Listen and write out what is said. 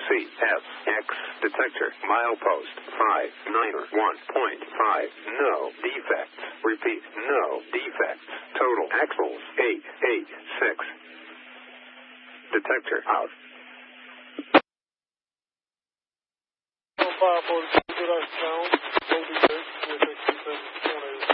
CSX detector milepost 591.5. No defects. Repeat, no defects. Total axles 886. Detector out. 542, good afternoon. With